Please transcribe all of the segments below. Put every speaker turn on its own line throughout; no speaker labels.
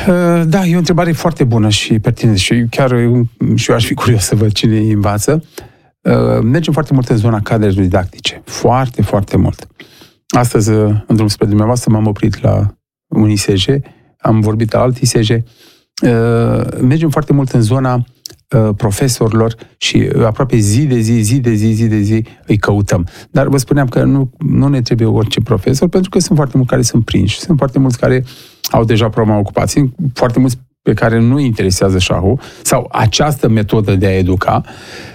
Da, e o întrebare foarte bună și pertinentă și chiar și eu aș fi curios să văd cine îi învață. Mergem foarte mult în zona cadrelor didactice. Foarte, foarte mult. Astăzi, în drum spre dumneavoastră, m-am oprit la un ISJ, am vorbit la alt ISJ. Mergem foarte mult în zona profesorilor și aproape zi de zi îi căutăm. Dar vă spuneam că nu ne trebuie orice profesor, pentru că sunt foarte mulți care sunt prinși, sunt foarte mulți care au deja problema ocupației, foarte mulți pe care nu îi interesează șahul sau această metodă de a educa,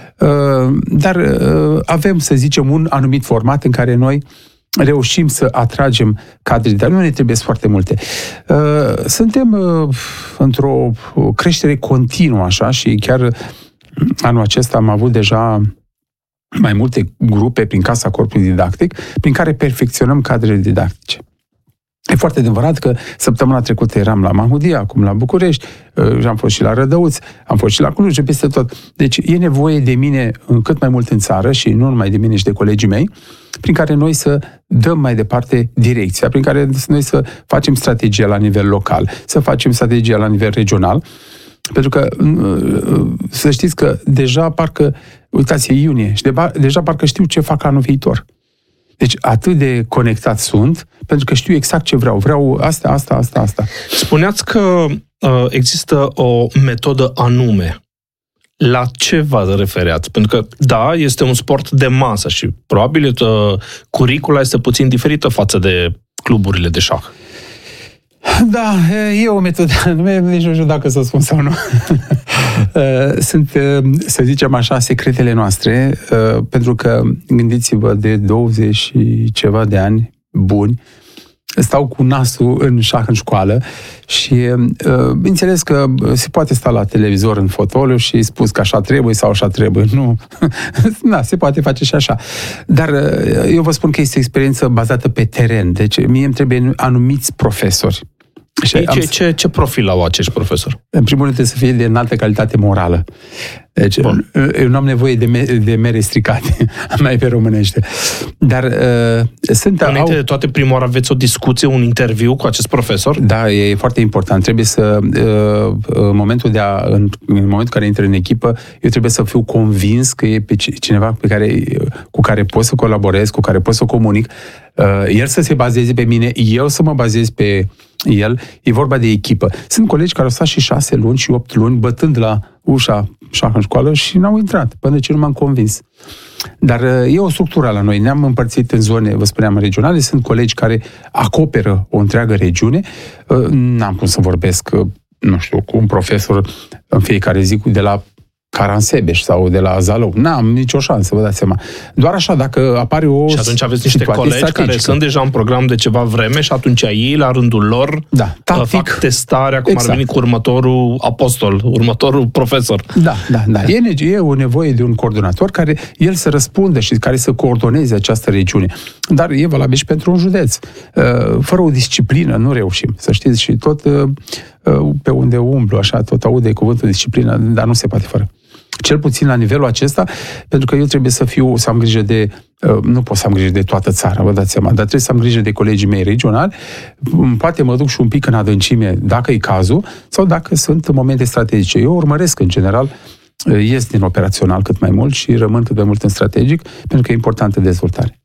dar avem, să zicem, un anumit format în care noi reușim să atragem cadre, dar nu ne trebuie foarte multe. Suntem într-o creștere continuă, așa, și chiar anul acesta am avut deja mai multe grupe prin Casa Corpului Didactic, prin care perfecționăm cadrele didactice. E foarte adevărat că săptămâna trecută eram la Mahudia, acum la București, am fost și la Rădăuți, am fost și la Cluj, peste tot. Deci e nevoie de mine cât mai mult în țară și nu numai de mine și de colegii mei, prin care noi să dăm mai departe direcția, prin care noi să facem strategia la nivel local, să facem strategia la nivel regional, pentru că să știți că deja parcă, uitați, e iunie și deja parcă știu ce fac anul viitor. Deci atât de conectat sunt, pentru că știu exact ce vreau. Vreau asta.
Spuneați că există o metodă anume. La ce vă refereați? Pentru că, da, este un sport de masă și probabil curicula este puțin diferită față de cluburile de șah.
Da, e o metodă, nici nu știu dacă să spun sau nu. Sunt, să zicem așa, secretele noastre, pentru că, gândiți-vă, de 20 și ceva de ani buni, stau cu nasul în șah în școală și bineînțeles că se poate sta la televizor în fotoliu și spus că așa trebuie sau așa trebuie. Nu, da, se poate face și așa. Dar eu vă spun că este o experiență bazată pe teren. Deci mie îmi trebuie anumiți profesori.
Ce profil au acești profesori?
În primul rând trebuie să fie de înaltă calitate morală. Deci eu nu am nevoie de mere stricate, mai pe românește. Dar
înainte de toate, prima oară aveți o discuție, un interviu cu acest profesor?
Da, e foarte important. Trebuie să, în momentul în care intră în echipă, eu trebuie să fiu convins că e cineva cu care pot să colaborez, cu care pot să comunic, el să se bazeze pe mine, eu să mă bazez pe el. E vorba de echipă. Sunt colegi care au stat și 6 luni și 8 luni bătând la ușa șah în școală și n-au intrat, până ce nu m-am convins. Dar e o structură la noi. Ne-am împărțit în zone, vă spuneam, regionale. Sunt colegi care acoperă o întreagă regiune. N-am cum să vorbesc, nu știu, cu un profesor în fiecare zi de la Caransebeș sau de la Zalău. N-am nicio șansă, vă dați seama. Doar așa, dacă apare o
și atunci aveți niște colegi strategică care sunt deja în program de ceva vreme și atunci ei, la rândul lor, fac testarea, cum ar veni cu următorul apostol, următorul profesor. Da. E o nevoie de un coordonator care el să răspundă și care să coordoneze această regiune. Dar e valabil și pentru un județ. Fără o disciplină nu reușim, să știți, și tot pe unde umblu, așa, tot aude cuvântul disciplină, dar nu se poate fără. Cel puțin la nivelul acesta, pentru că eu trebuie să am grijă de, nu pot să am grijă de toată țara, vă dați seama, dar trebuie să am grijă de colegii mei regionali, poate mă duc și un pic în adâncime, dacă e cazul, sau dacă sunt momente strategice. Eu urmăresc, în general, ies din operațional cât mai mult și rămân cât de mult în strategic, pentru că e importantă dezvoltare.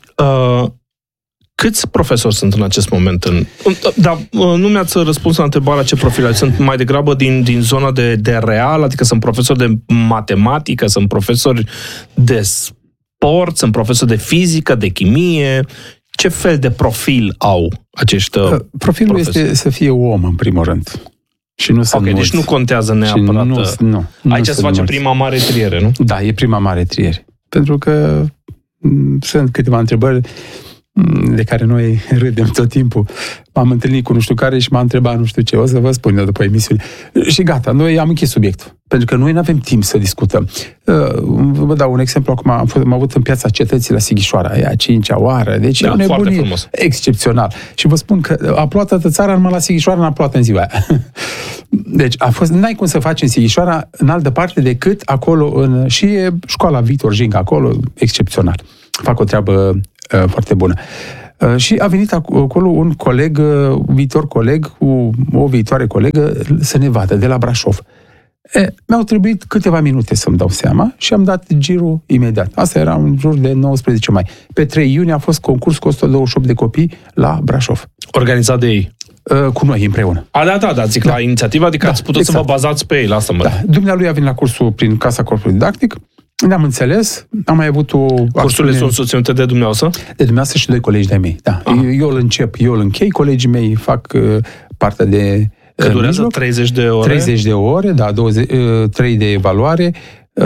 Câți profesori sunt în acest moment? Nu mi-ați răspuns la întrebarea ce profil. Sunt mai degrabă din zona de real, adică sunt profesori de matematică, sunt profesori de sport, sunt profesori de fizică, de chimie. Ce fel de profil au acești
profilul profesori? Este să fie om, în primul rând. Și nu sunt mulți.
Deci nu contează neapărat.
Nu
aici se face prima mare triere, nu?
Da, e prima mare triere. Pentru că sunt câteva întrebări de care noi râdem tot timpul. M-am întâlnit cu nu știu care și m-a întrebat nu știu ce, o să vă spun eu după emisiune. Și gata, noi am închis subiectul. Pentru că noi nu avem timp să discutăm. Vă dau un exemplu, acum am avut în Piața Cetății la Sighișoara, aia a 5-a oară, deci e o nebunie excepțional. Și vă spun că a plouat toată țara, numai la Sighișoara n-a plouat în ziua aia. Deci n-ai cum să faci în Sighișoara în altă parte decât acolo, și e școala Victor Jinga acolo, excepțional. Fac o treabă foarte bună. Și a venit acolo un coleg, viitor coleg, cu o viitoare colegă, să ne vadă, de la Brașov. Mi-au trebuit câteva minute să-mi dau seama și am dat girul imediat. Asta era în jur de 19 mai. Pe 3 iunie a fost concurs cu 128 de copii la Brașov.
Organizat de ei?
Cu noi, împreună.
Da, zic, la inițiativa, adică ați putut exact. Să vă bazați pe ei, la asta mă.
Da. Dumnealui a venit la cursul prin Casa Corpului Didactic, ne-am înțeles, am mai avut o...
Cursurile sunt susținute de dumneavoastră?
De dumneavoastră și 2 colegi de-ai mei, da. Eu îl încep, eu îl închei, colegii mei fac partea de...
Că durează 30 de ore?
30 de ore, da, 3 de evaluare,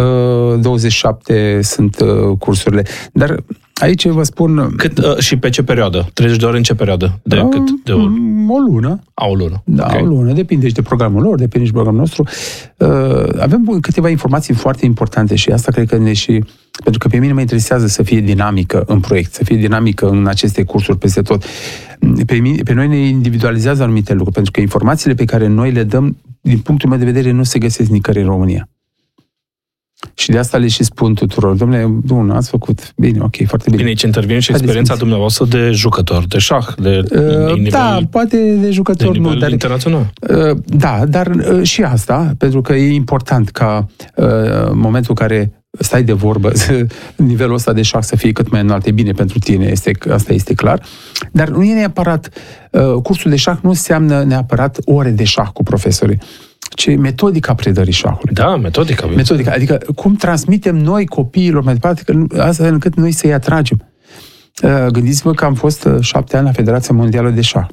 27 sunt cursurile. Dar aici vă spun...
Și pe ce perioadă? 30 de ore în ce perioadă? De cât de ori?
O lună.
O lună.
Da, okay. O lună. Depinde și de programul lor, depinde și de programul nostru. Avem câteva informații foarte importante și asta cred că pentru că pe mine mă interesează să fie dinamică în proiect, să fie dinamică în aceste cursuri peste tot. Pe noi ne individualizează anumite lucruri, pentru că informațiile pe care noi le dăm, din punctul meu de vedere, nu se găsesc nicăieri în România. Și de asta le și spun tuturor, domnule, bun, ați făcut bine, ok, foarte bine.
Bine, aici intervine și experiența dumneavoastră de jucător, de șah,
da, poate de jucător,
de nivel internațional.
Da, dar și asta, pentru că e important ca în momentul în care stai de vorbă, nivelul ăsta de șah să fie cât mai înalt, e bine pentru tine, asta este clar, dar nu e neapărat, cursul de șah nu înseamnă neapărat ore de șah cu profesorii, ci metodica predării șahului.
Da, metodica.
Adică cum transmitem noi copiilor mai departe, asta încât noi să-i atragem. Gândiți-vă că am fost 7 ani la Federația Mondială de Șah.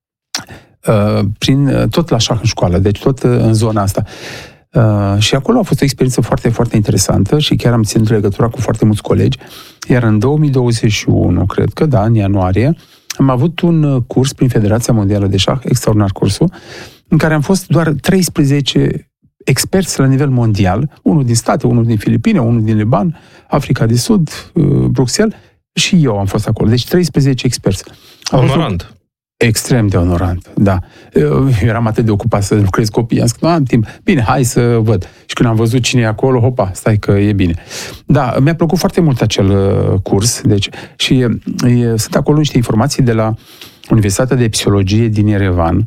Tot la șah în școală, deci tot în zona asta. Și acolo a fost o experiență foarte, foarte interesantă și chiar am ținut legătura cu foarte mulți colegi. Iar în 2021, cred că, da, în ianuarie, am avut un curs prin Federația Mondială de Șah, extraordinar cursul, în care am fost doar 13 experți la nivel mondial, unul din state, unul din Filipine, unul din Liban, Africa de Sud, Bruxelles, și eu am fost acolo. Deci 13 experți.
Onorant.
Extrem de onorant, da. Eu eram atât de ocupat să lucrez copii, am zis, nu am timp. Bine, hai să văd. Și când am văzut cine e acolo, hopa, stai că e bine. Da, mi-a plăcut foarte mult acel curs, deci, și sunt acolo niște informații de la Universitatea de Psihologie din Yerevan,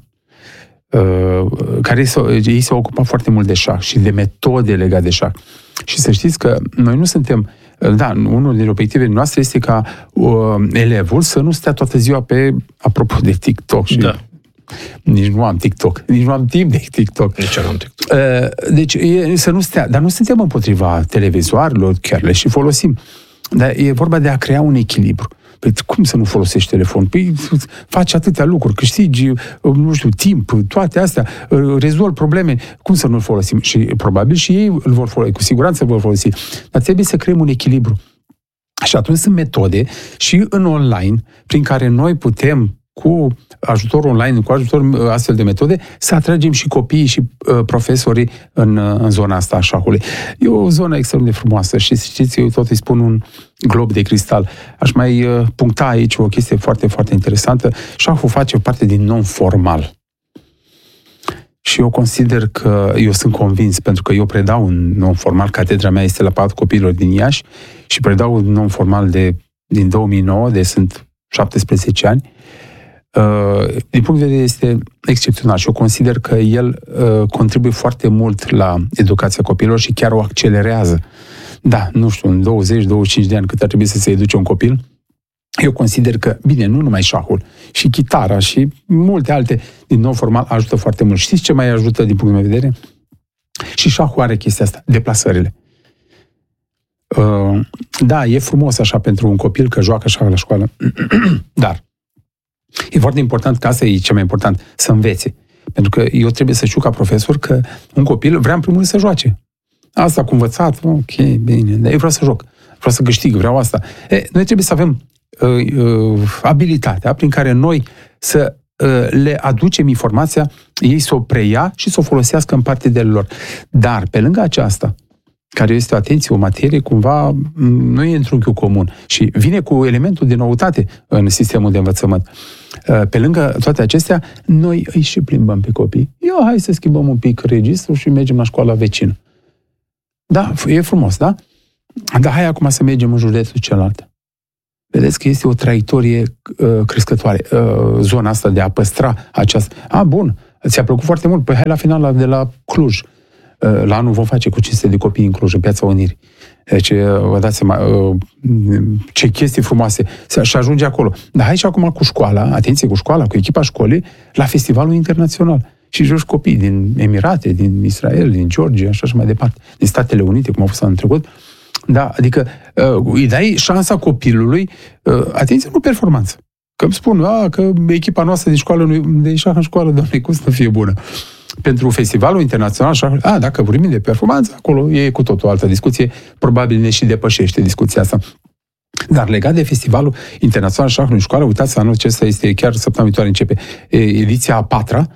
care ei se ocupa foarte mult de șah și de metode legate de șah. Și să știți că noi nu suntem... Da, unul din obiectivele noastre este ca elevul să nu stea toată ziua apropo de TikTok. Și nici nu am TikTok. Nici nu am timp de TikTok.
Nici nu am TikTok.
Deci să nu stea. Dar nu suntem împotriva televizoarelor, chiar le și folosim. Dar e vorba de a crea un echilibru. Păi cum să nu folosești telefon? Păi faci atâtea lucruri, câștigi, nu știu, timp, toate astea, rezolvi probleme. Cum să nu-l folosim? Și probabil și ei îl vor folosi, cu siguranță îl vor folosi. Dar trebuie să creăm un echilibru. Și atunci sunt metode și în online prin care noi putem, cu ajutor online, cu ajutor astfel de metode, să atragem și copiii și profesorii în zona asta a șahului. E o zonă extrem de frumoasă și știți, eu tot îi spun un glob de cristal. Aș mai puncta aici o chestie foarte, foarte interesantă. Șahul face parte din non-formal. Și eu consider că, eu sunt convins, pentru că eu predau în non-formal, catedra mea este la Palatul Copiilor din Iași și predau în non-formal din 2009, de sunt 17 ani. Din punct de vedere este excepțional și eu consider că el contribuie foarte mult la educația copiilor și chiar o accelerează. Da, nu știu, în 20-25 de ani cât ar trebui să se educe un copil, eu consider că, bine, nu numai șahul, și chitara și multe alte din nou formal ajută foarte mult. Știți ce mai ajută din punctul meu de vedere? Și șahul are chestia asta, deplasările. Da, e frumos așa pentru un copil că joacă așa la școală, dar e foarte important, că asta e cel mai important, să învețe. Pentru că eu trebuie să știu ca profesor că un copil vrea în primul rând să joace. Asta cu învățat, ok, bine, dar eu vreau să joc, vreau să câștig, vreau asta. Noi trebuie să avem abilitatea prin care noi să le aducem informația, ei să o preia și să o folosească în partidele lor. Dar, pe lângă aceasta, care este, atenție, o materie cumva nu e într-un chiu comun și vine cu elementul de noutate în sistemul de învățământ. Pe lângă toate acestea, noi îi și plimbăm pe copii. Hai să schimbăm un pic registrul și mergem la școala vecină. Da, e frumos, da? Dar hai acum să mergem în județul celălalt. vedeți că este o traiectorie crescătoare. Zona asta de a păstra această... Bun, ți-a plăcut foarte mult, păi hai la finala de la Cluj. La anul vom face cu 500 de copii în Cluj, în Piața Unirii. Deci, vă dați seama, ce chestii frumoase. Și ajunge acolo. Dar hai și acum cu școala, atenție, cu școala, cu echipa școlii, la festivalul internațional. Și joci copii din Emirate, din Israel, din Georgia, așa și mai departe, din Statele Unite, cum au fost anul trecut. Da, adică îi dai șansa copilului, atenție, nu performanță. Că îmi spun, că echipa noastră din școală, de șah în școală, doamne, cum să fie bună? Pentru festivalul internațional, dacă vorbim de performanță, acolo e cu totul o altă discuție, probabil ne și depășește discuția asta. Dar legat de festivalul internațional șah în școală, uitați, anul acesta este chiar săptămâna viitoare începe ediția a 4-a.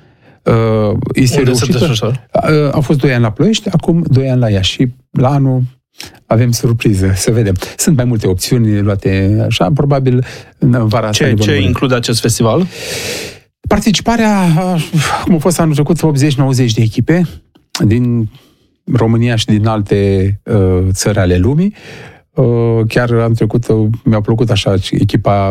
Este reușită. Au fost 2 ani la Ploiești, acum 2 ani la Iași și la anul avem surpriză, să vedem. Sunt mai multe opțiuni luate așa, probabil în vara asta.
Ce include acest festival?
Participarea, cum a fost anul trecut, 80-90 de echipe din România și din alte țări ale lumii. Chiar anul trecut mi-a plăcut așa echipa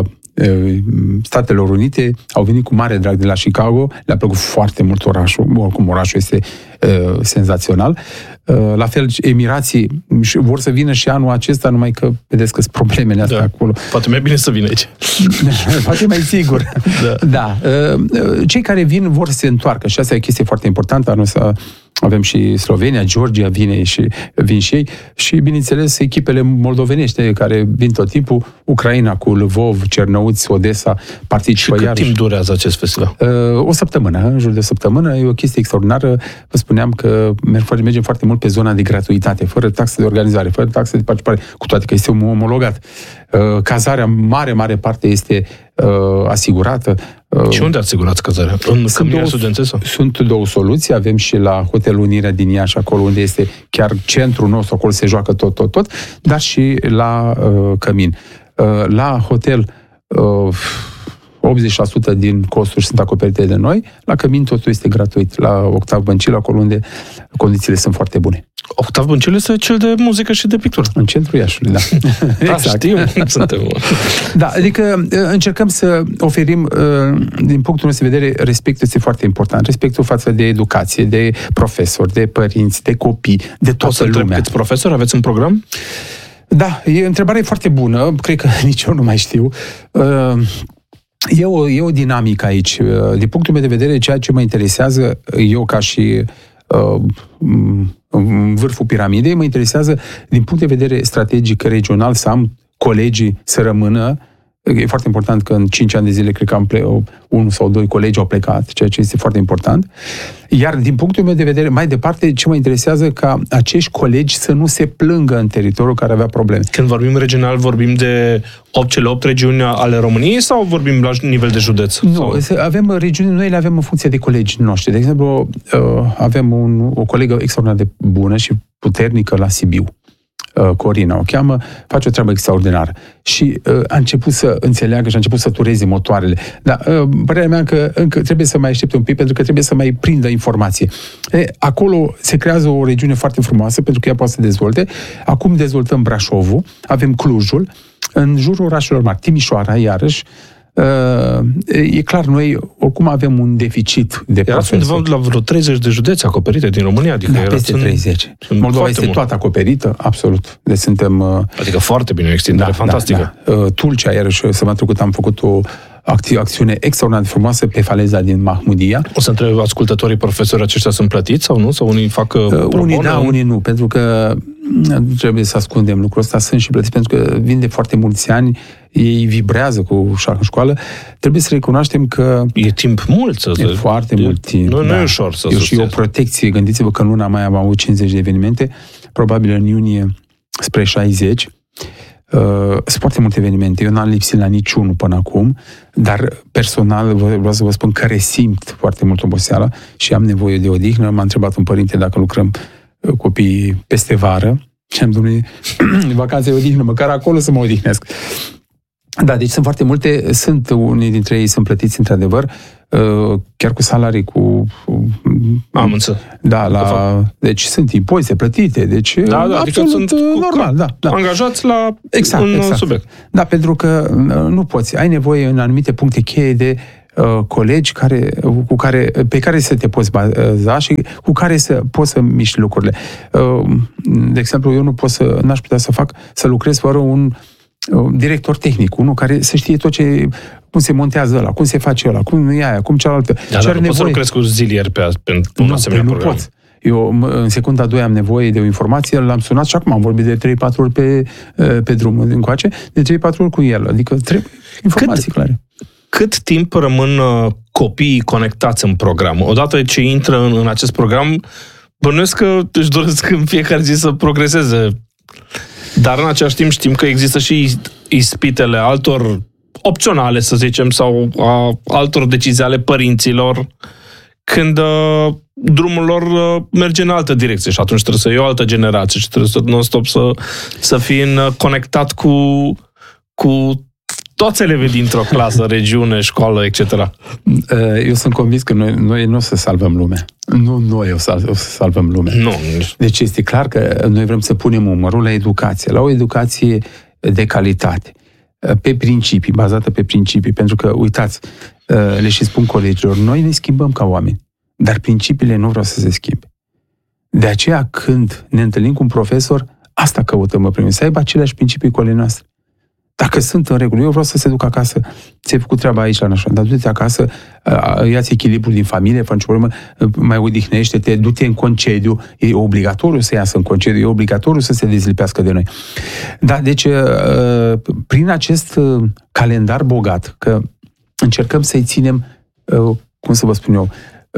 Statelor Unite, au venit cu mare drag de la Chicago, le-a plăcut foarte mult orașul, oricum orașul este senzațional. La fel, Emirații vor să vină și anul acesta, numai că vedeți că sunt problemele astea acolo.
Poate mai bine să vină aici.
Poate mai sigur. Da. Cei care vin vor să se întoarcă și asta e o chestie foarte importantă. Anul ăsta avem și Slovenia, Georgia vin și ei și, bineînțeles, echipele moldovenești care vin tot timpul, Ucraina cu Lvov, Cernăuți, Odessa, participă
iarăși. Și cât timp durează acest festival?
O săptămână, în jur de o săptămână. E o chestie extraordinară. Vă spuneam că mergem foarte mult pe zona de gratuitate, fără taxe de organizare, fără taxe de participare, cu toate că este omologat. Cazarea, mare parte este asigurată.
Și unde asigurați cazarea? În Căminea Studențesă?
Sunt 2 soluții. Avem și la Hotelul Unirea din Iași, acolo unde este chiar centrul nostru, acolo se joacă tot, dar și la Cămin. La hotel 80% din costuri sunt acoperite de noi, la Cămin totul este gratuit, la Octav Băncil, acolo unde condițiile sunt foarte bune.
Octav Băncil este cel de muzică și de pictură.
În centrul Iașului, da.
Exact. Suntem.
Da, adică încercăm să oferim, din punctul nostru de vedere, respectul este foarte important. Respectul față de educație, de profesori, de părinți, de copii, de toată lumea.
Câți profesori aveți în program?
Da, e o întrebare foarte bună, cred că nici eu nu mai știu. E o dinamică aici. Din punctul meu de vedere, ceea ce mă interesează, eu ca și în vârful piramidei, mă interesează din punct de vedere strategic regional să am colegii să rămână. E foarte important că în 5 ani de zile cred că 1 sau 2 colegi au plecat, ceea ce este foarte important. Iar din punctul meu de vedere, mai departe, ce mă interesează ca acești colegi să nu se plângă în teritoriul care avea probleme.
Când vorbim regional, vorbim de cele 8 regiuni ale României sau vorbim la nivel de județ?
Nu, avem regiuni, noi le avem în funcție de colegii noștri. De exemplu, avem o colegă extraordinar de bună și puternică la Sibiu. Corina o cheamă, face o treabă extraordinară. Și a început să înțeleagă și a început să tureze motoarele. Dar părerea mea că încă trebuie să mai aștepte un pic, pentru că trebuie să mai prindă informație. Acolo se creează o regiune foarte frumoasă, pentru că ea poate să dezvolte. Acum dezvoltăm Brașovul, avem Clujul, în jurul orașelor mari, Timișoara, iarăși, e clar, noi oricum avem un deficit de profesori.
Era undeva la vreo 30 de județe acoperite din România. Adică
da, peste 30. Moldova este toată acoperită, absolut. Deci suntem...
Adică foarte bine, o extindere fantastică.
Da. Tulcea, iarăși, săptămâna trecută am făcut o acțiune extraordinar de frumoasă pe faleza din Mahmudia.
O să întreb ascultătorii, profesori aceștia sunt plătiți sau nu? Sau unii fac
unii da, unii nu, pentru că trebuie să ascundem lucrul ăsta, sunt și plătiți, pentru că vin de foarte mulți ani, ei vibrează cu șah în școală. Trebuie să recunoaștem că...
E timp mult să...
E foarte mult timp.
Nu e ușor să
susțineți. Și o protecție. Gândiți-vă că în luna mai am avut 50 de evenimente, probabil în iunie spre 60. Sunt foarte multe evenimente. Eu n-am lipsit la niciunul până acum, dar personal vreau să vă spun că resimt foarte mult oboseala și am nevoie de odihnă. M-a întrebat un părinte dacă lucrăm copiii peste vară și am domnule, vacanțe odihnă, măcar acolo să mă odihnesc. Da, deci sunt foarte multe, unii dintre ei sunt plătiți într-adevăr. chiar cu salarii,
am înțeles.
Da, deci sunt impozite plătite, deci absolut adică sunt normal. Da.
Angajați la subiect.
Da, pentru că nu poți. Ai nevoie în anumite puncte cheie de colegi pe care să te poți baza și cu care poți să miști lucrurile. De exemplu, eu n-aș putea să lucrez fără un director tehnic, unul care să știe tot cum se montează ăla, cum se face ăla, cum e aia, cum cealaltă.
Dar nu poți să lucrezi cu zilieri pentru un asemenea program.
Poți. Eu în secunda 2 am nevoie de o informație, l-am sunat și acum am vorbit de 3-4 ori pe drum încoace, de 3-4 ori cu el. Adică trebuie informații clare.
Cât timp rămân copiii conectați în program? Odată ce intră în acest program, bănuiesc că își doresc în fiecare zi să progreseze. Dar în același timp știm că există și ispitele altor opționale, să zicem, sau altor decizii ale părinților, când drumul lor merge în altă direcție și atunci trebuie să iei o altă generație și trebuie să non-stop să fii conectat cu toți elevii dintr-o clasă, regiune, școală, etc.
Eu sunt convins că noi nu o să salvăm lumea. Nu noi o să salvăm lumea.
Nu.
Deci este clar că noi vrem să punem umărul la educație, la o educație de calitate, pe principii, bazată pe principii. Pentru că, uitați, le și spun colegilor, noi ne schimbăm ca oameni, dar principiile nu vreau să se schimbe. De aceea, când ne întâlnim cu un profesor, asta căutăm în primul, să aibă aceleași principii cu ale noastre. Dacă sunt în regulă, eu vreau să se duc acasă, ți-ai făcut treaba aici la nașa, dar du-te acasă, ia-ți echilibrul din familie, fă nicio problemă, mai odihnește-te, du-te în concediu, e obligatoriu să iasă în concediu, e obligatoriu să se dezlipească de noi. Da, deci, prin acest calendar bogat, că încercăm să-i ținem, cum să vă spun eu,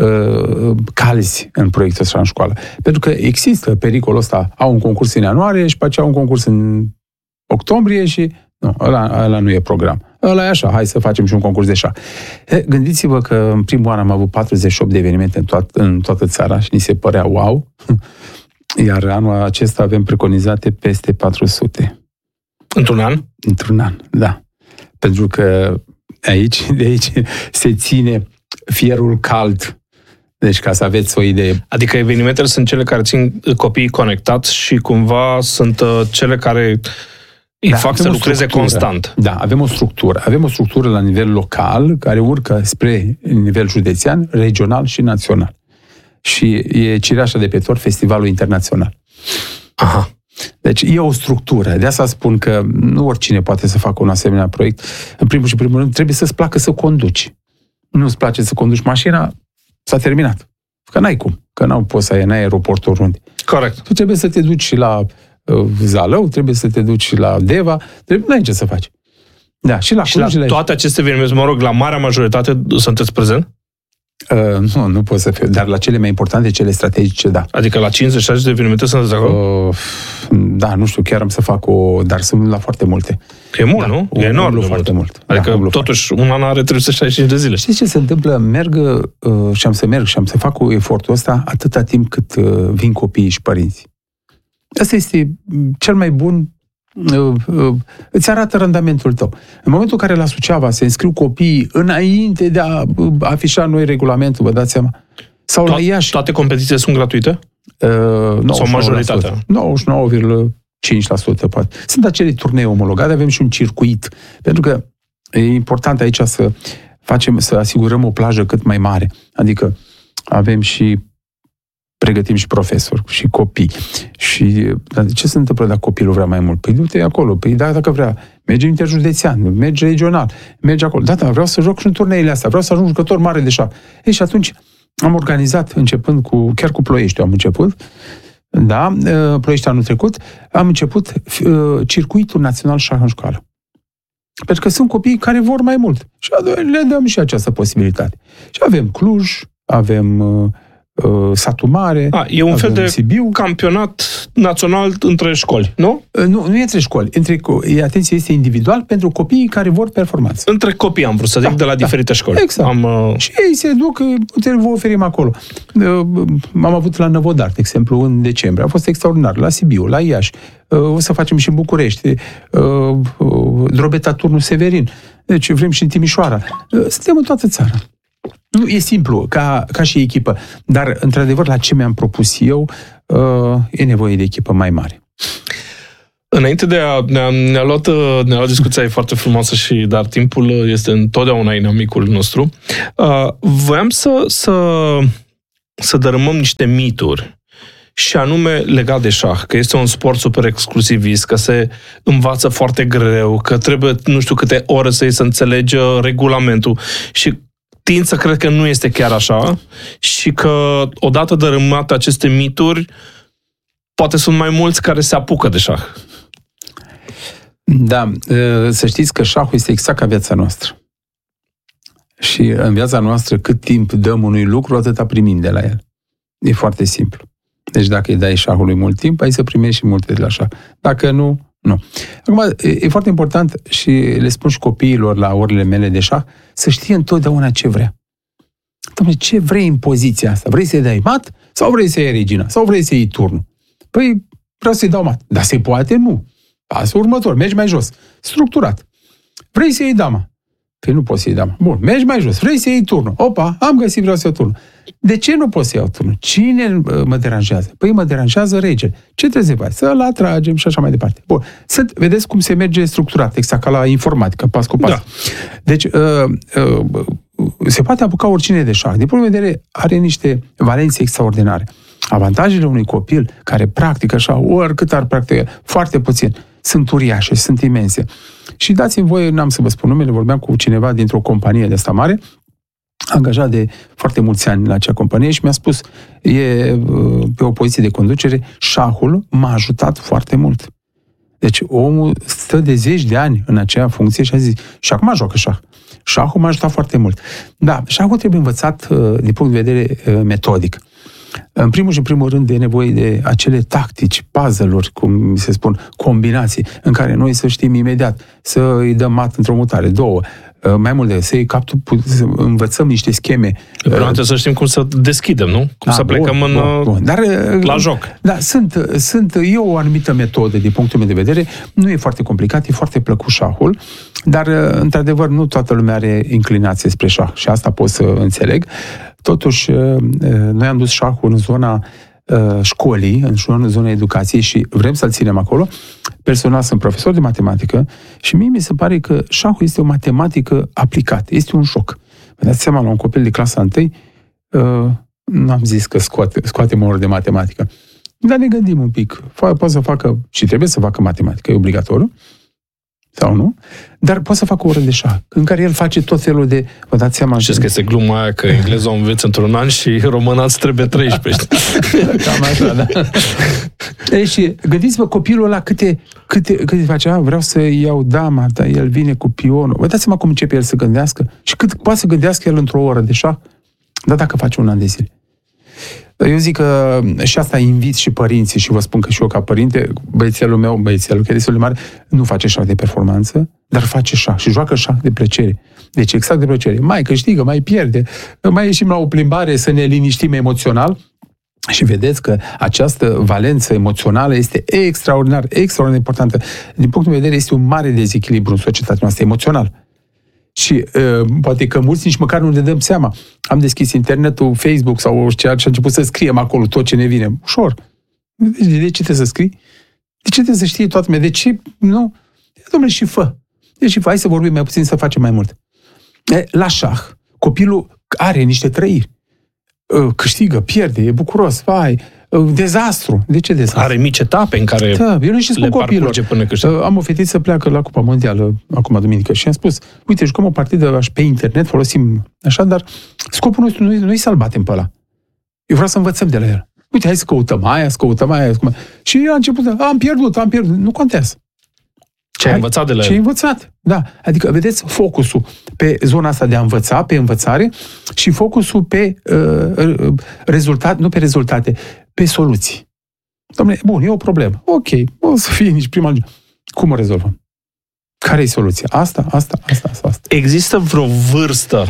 calzi în proiectul ăsta în școală. Pentru că există pericolul ăsta, au un concurs în ianuarie și pe aceea au un concurs în octombrie și nu, ăla nu e program. Ăla e așa, hai să facem și un concurs de șah. Gândiți-vă că în primul an am avut 48 de evenimente în toată țara și ni se părea wow, iar anul acesta avem preconizate peste 400.
Într-un an?
Într-un an, da. Pentru că de aici se ține fierul cald. Deci, ca să aveți o idee.
Adică evenimentele sunt cele care țin copiii conectați și cumva sunt cele care îi fac să lucreze constant.
Da, avem o structură. Avem o structură la nivel local, care urcă spre nivel județean, regional și național. Și e cireașa de pe tort festivalul internațional.
Aha.
Deci e o structură. De asta spun că nu oricine poate să facă un asemenea proiect. În primul și primul rând, trebuie să-ți placă să conduci. Nu-ți place să conduci mașina, s-a terminat. Că n-ai cum. Că n-au poți să ai în aeroport oriunde.
Corect.
Tu trebuie să te duci și la Zalău, trebuie să te duci la Deva, n-ai ce să faci. Da, și la Cluj,
la toate aceste evenimente, mă rog, la marea majoritate sunteți prezent?
Nu pot să fiu, dar la cele mai importante, cele strategice, da.
Adică la 50-60 de evenimente sunteți acolo?
Da, nu știu, chiar am să fac dar sunt la foarte multe.
E mult, da, nu? E enorm
foarte mult.
Adică totuși un an are 365 de zile.
Știți ce se întâmplă? Merg și am să fac cu efortul ăsta atâta timp cât vin copiii și părinții. Asta este cel mai bun, îți arată randamentul tău. În momentul în care la Suceava se înscriu copiii înainte de a afișa noi regulamentul, vă dați seama? Sau la Iași.
Toate competițiile sunt gratuite? Sau majoritatea?
99,5% poate. Sunt acele turnee omologate, avem și un circuit. Pentru că e important aici să asigurăm o plajă cât mai mare. Adică pregătim și profesori și copii. Și ce se întâmplă dacă copilul vrea mai mult? Păi du-te acolo. Păi dacă vrea, merge interjudețean, merge regional, merge acolo. Da, vreau să joc și în turneile astea, vreau să ajung jucător mare de șah. Ei, și atunci am organizat, începând chiar cu Ploiești am început, da, Ploiești anul trecut, am început circuitul național șah în școală. Pentru că sunt copii care vor mai mult. Și le dăm și această posibilitate. Și avem Cluj, avem Satu Mare.
E un fel de Sibiu. Campionat național între școli, nu?
Nu e între școli. Atenție, este individual pentru copiii care vor performanță.
Între copii am vrut să zic, de la diferite școli.
Exact. Și ei se duc, vă oferim acolo. Am avut la Năvodar, de exemplu, în decembrie. A fost extraordinar. La Sibiu, la Iași. O să facem și în București. Drobeta Turnul Severin. Deci vrem și în Timișoara. Suntem în toată țara. Nu, e simplu, ca și echipă. Dar, într-adevăr, la ce mi-am propus eu, e nevoie de echipă mai mare.
Înainte de ne-a luat discuția, e foarte frumoasă dar timpul este întotdeauna inamicul nostru. Voiam să dărâmăm niște mituri, și anume legat de șah, că este un sport super exclusivist, că se învață foarte greu, că trebuie nu știu câte ore să înțelegi regulamentul, și tind să cred că nu este chiar așa și că odată dărâmate aceste mituri, poate sunt mai mulți care se apucă de șah.
Da, să știți că șahul este exact ca viața noastră. Și în viața noastră, cât timp dăm unui lucru, atâta primim de la el. E foarte simplu. Deci dacă îi dai șahului mult timp, ai să primești și multe de la șah. Dacă nu, nu. Acum, e foarte important și le spun și copiilor la orele mele de șah, să știe întotdeauna ce vrea. Dom'le, ce vrei în poziția asta? Vrei să-i dai mat? Sau vrei să iei regina? Sau vrei să iei turnul? Păi, vreau să-i dau mat. Dar se poate? Nu. Pasul următor, mergi mai jos. Structurat. Vrei să iei dama? Păi nu poți să iei dama. Bun, mergi mai jos. Vrei să iei turnul? Opa, am găsit, vreau să iau turnul. De ce nu poți să iau turnul? Cine mă deranjează? Păi mă deranjează regele. Ce trebuie să faci? Să-l atragem și așa mai departe. Bun, vedeți cum se merge structurat, exact ca la informatică, pas cu pas. Da. Deci, se poate apuca oricine de șah. Din punct de vedere, are niște valențe extraordinare. Avantajele unui copil care practică așa, oricât ar practica, foarte puțin, sunt uriașe, sunt imense. Și dați-mi voie, n-am să vă spun numele, vorbeam cu cineva dintr-o companie de asta mare, angajat de foarte mulți ani la acea companie și mi-a spus, e pe o poziție de conducere, șahul m-a ajutat foarte mult. Deci omul stă de 10 de ani în acea funcție și a zis, și acum joacă șah. Șahul m-a ajutat foarte mult. Da, șahul trebuie învățat din punct de vedere metodic. În primul și în primul rând e nevoie de acele tactici, puzzle-uri, cum se spun, combinații, în care noi să știm imediat, să îi dăm mat într-o mutare, 2, mai mult de să-i să învățăm niște scheme.
Trebuie să știm cum să deschidem, nu? Cum să plecăm bun.
Dar,
la joc.
Da, e o anumită metodă din punctul meu de vedere, nu e foarte complicat, e foarte plăcut șahul, dar într-adevăr nu toată lumea are inclinație spre șah și asta pot să înțeleg. Totuși, noi am dus șahul în zona școlii, în zona educației și vrem să-l ținem acolo. Personal sunt profesor de matematică și mie mi se pare că șahul este o matematică aplicată. Este un joc. Vă dați seama, la un copil de clasa 1, nu am zis că scoatem o oră de matematică. Dar ne gândim un pic. Poate să facă, și trebuie să facă matematică, e obligatoriu, sau nu, dar poate să facă o oră de șah, în care el face tot felul de... Vă dați seama...
Știți că este gluma aia că engleza o înveți într-un an și româna îți trebuie 13.
Cam așa, da. Și gândiți-vă, copilul ăla câte face, vreau să iau dama, dar el vine cu pionul. Vă dați seama cum începe el să gândească? Și cât poate să gândească el într-o oră de șah? Dar dacă face un an de zile. Eu zic că și asta invit și părinții și vă spun că și eu ca părinte, băiețelul că e destul de mare, nu face șah de performanță, dar face șah și joacă șah de plăcere. Deci exact de plăcere. Mai câștigă, mai pierde, mai ieșim la o plimbare să ne liniștim emoțional și vedeți că această valență emoțională este extraordinar importantă. Din punctul de vedere, este un mare dezechilibru în societatea noastră emoțional. Și poate că mulți nici măcar nu ne dăm seama. Am deschis internetul, Facebook sau orice și a început să scriem acolo tot ce ne vine. Ușor. De ce trebuie să scrii? De ce trebuie să știi toată lumea? De ce? Nu? Dom'le, și fă. Deci hai să vorbim mai puțin, să facem mai mult. La șah, copilul are niște trăiri. Câștigă, pierde, e bucuros, dezastru. De ce dezastru?
Are mici etape în care le parcurge până câștigă.
Am o fetiță, pleacă la Cupa Mondială acum duminică și am spus, uite, jucăm o partidă pe internet, folosim așa, dar scopul nostru nu e să-l batem pe ăla. Eu vreau să învățăm de la el. Uite, hai să căutăm aia. Și el a început, am pierdut. Nu contează.
Ce ai învățat de la el?
Ce ai învățat, da. Adică, vedeți, focusul pe zona asta de a învăța, pe învățare și focusul pe rezultate, nu pe rezultate, pe soluții. Dom'le, bun, e o problemă. Ok, o să fie nici prima... Cum o rezolvăm? Care e soluția? Asta.
Există vreo vârstă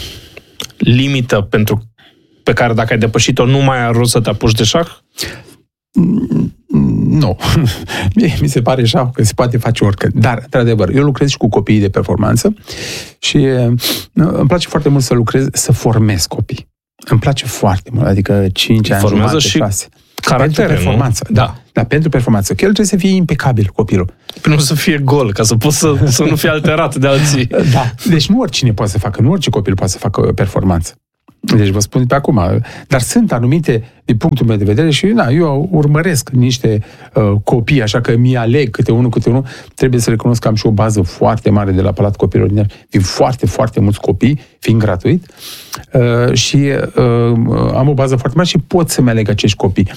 limită pe care dacă ai depășit-o nu mai ai rost să te apuci de șah?
Nu. Mi se pare așa că se poate face oricând. Dar, într-adevăr, eu lucrez și cu copiii de performanță și îmi place foarte mult să lucrez, să formez copii. Îmi place foarte mult, adică 5 ani, jumătate, 6.
Caractere,
pentru performanță,
nu? Da.
Da, pentru performanță. Că el trebuie să fie impecabil, copilul.
Nu să fie gol, ca să poți să nu fie alterat de alții.
Da. Deci nu oricine poate să facă, nu orice copil poate să facă performanță. Deci vă spun pe acum. Dar sunt anumite, din punctul meu de vedere, și eu urmăresc niște copii, așa că mi aleg câte unul. Trebuie să recunosc că am și o bază foarte mare de la Palatul Copiilor din Iași. Vin foarte, foarte mulți copii, fiind gratuit, și am o bază foarte mare și pot să-mi aleg acești copii.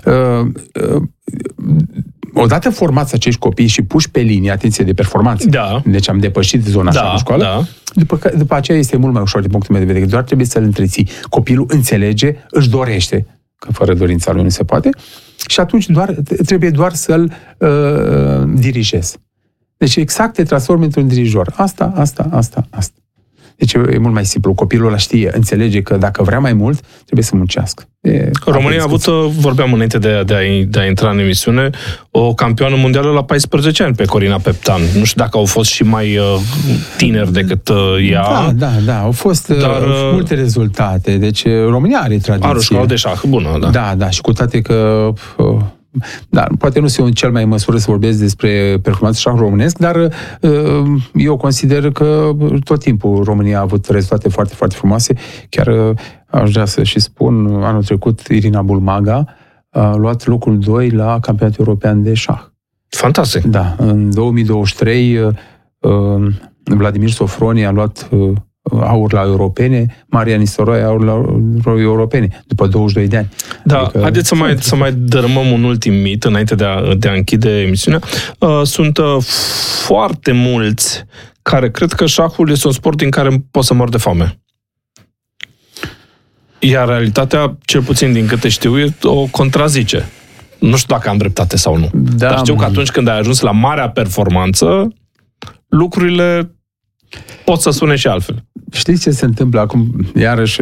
Odată formați acești copii și puși pe linie, atenție, de performanță, deci am depășit zona așa în școală, după aceea este mult mai ușor din punctul meu de vedere, doar trebuie să-l întreții. Copilul înțelege, își dorește, că fără dorința lui nu se poate, și atunci trebuie doar să-l dirigezi. Deci exact te transformi într-un dirijor. Asta. Deci e mult mai simplu. Copilul ăla știe, înțelege că dacă vrea mai mult, trebuie să muncească.
România a avut, vorbeam înainte de a intra în emisiune, o campioană mondială la 14 ani pe Corina Peptan. Nu știu dacă au fost și mai tineri decât ea.
Da, au fost multe rezultate. Deci România are tradiție.
Are o școală de șah bună, da.
Da, și cu toate că... poate nu sunt cel mai în măsură să vorbesc despre performanță șah românesc, dar eu consider că tot timpul România a avut rezultate foarte, foarte frumoase. Chiar aș vrea să și spun, anul trecut Irina Bulmaga a luat locul 2 la Campionatul European de șah.
Fantastic!
Da, în 2023 Vladimir Sofroni a luat aur la europene, Maria Nistoroi aur la europene, după 22 de ani.
Da, adică, haideți să mai dărâmăm un ultim mit înainte de a închide emisiunea. Sunt foarte mulți care cred că șahul este un sport din care poți să mor de foame. Iar realitatea, cel puțin din câte știu, o contrazice. Nu știu dacă am dreptate sau nu. Da, dar știu că atunci când ai ajuns la marea performanță, lucrurile pot să sune și altfel.
Știți ce se întâmplă acum? Iarăși,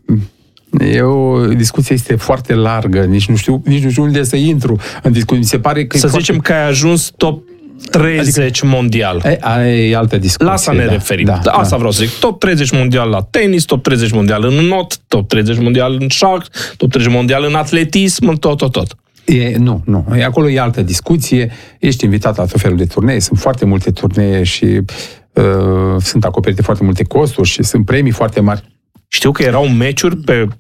discuția este foarte largă, nici nu știu unde să intru în discuție. Mi se pare că
zicem că ai ajuns top 30 mondial.
E altă discuție.
La asta ne referim. Asta vreau să zic. Top 30 mondial la tenis, top 30 mondial în not, top 30 mondial în șah, top 30 mondial în atletism, tot.
Nu. Acolo e altă discuție. Ești invitat la tot felul de turnee. Sunt foarte multe turnee și sunt acoperite foarte multe costuri și sunt premii foarte mari.
Știu că erau meciuri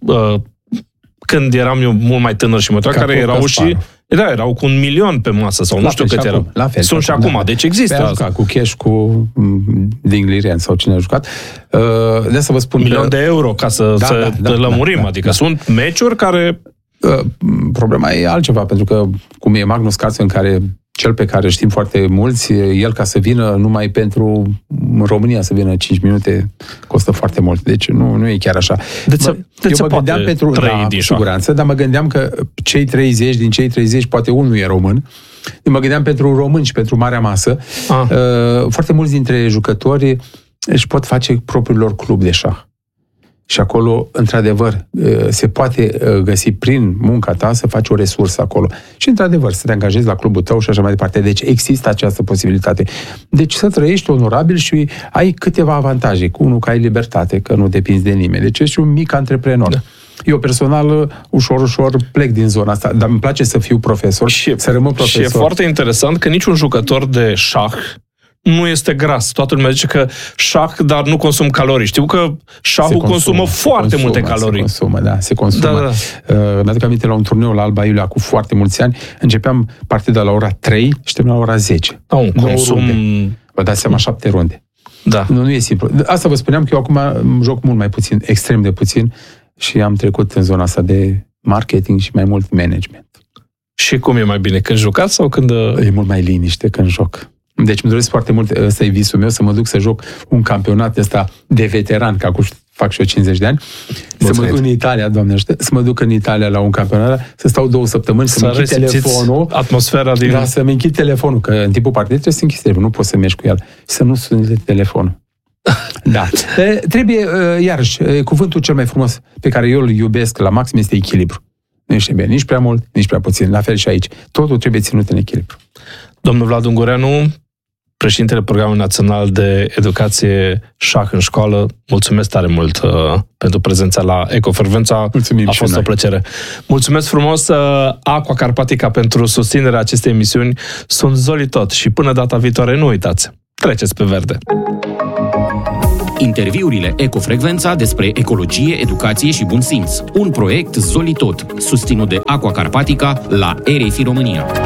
când eram eu mult mai tânăr și măturat, care erau și... Da, erau cu 1 milion pe masă sau nu știu cât erau. Sunt și acum, deci există asta.
Cu cash, cu Dinglirian sau cine a jucat. De să vă spun
1 milion de euro, ca să lămurim. Adică sunt meciuri care...
Problema e altceva, pentru că cum e Magnus Carlsen, cel pe care știm foarte mulți, el ca să vină numai pentru România să vină 5 minute costă foarte mult. Deci nu e chiar așa.
Eu mă gândeam pentru
siguranță, dar mă gândeam că din cei 30 poate unul e român. Mă gândeam pentru români și pentru marea masă. Foarte mulți dintre jucători își pot face propriul lor club de șah. Și acolo, într-adevăr, se poate găsi prin munca ta să faci o resursă acolo. Și, într-adevăr, să te angajezi la clubul tău și așa mai departe. Deci există această posibilitate. Deci să trăiești onorabil și ai câteva avantaje. Unul, că ai libertate, că nu depinzi de nimeni. Deci ești un mic antreprenor. Da. Eu personal, ușor plec din zona asta, dar îmi place să fiu profesor, să rămân profesor.
Și e foarte interesant că niciun jucător de șah nu este gras. Toată lumea zice că șah, dar nu consum calorii. Știu că șahul consumă foarte multe calorii.
Se consumă. Da. Mi-aduc aminte la un turneu la Alba Iulia cu foarte mulți ani. Începeam partida la ora 3 și terminam la ora 10.
Un consum...
Vă dați seama, 7 runde.
Da.
Nu e simplu. Asta vă spuneam că eu acum joc mult mai puțin, extrem de puțin, și am trecut în zona asta de marketing și mai mult management.
Și cum e mai bine? Când jucați sau când...
E mult mai liniște când joc. Deci îmi doresc foarte mult, ăsta e visul meu, să mă duc să joc un campionat ăsta de veteran, că acum fac și eu 50 de ani, să mă duc în Italia, Doamne ajută, să mă duc în Italia la un campionat, să stau 2 săptămâni, să-mi închid telefonul,
atmosfera din...
Da, să-mi închid telefonul, că în timpul partidei trebuie să închizi telefonul, nu poți să mergi cu el, să nu suni telefonul. Da. Trebuie, iarăși, cuvântul cel mai frumos pe care eu îl iubesc la maxim este echilibru. nu este bine nici prea mult, nici prea puțin. La fel și aici. Totul trebuie ținut în echilibru.
Domnul Vlad Ungureanu, președintele Programului Național de Educație Șah în Școală, mulțumesc tare mult pentru prezența la Ecofrecvența.
Mulțumim,
a fost o plăcere. Mulțumesc frumos Aqua Carpatica pentru susținerea acestei emisiuni. Sunt Zoli Tot și până data viitoare nu uitați, treceți pe verde.
Interviurile Ecofrecvența despre ecologie, educație și bun simț. Un proiect Zoli Tot, susținut de Aqua Carpatica la RFI România.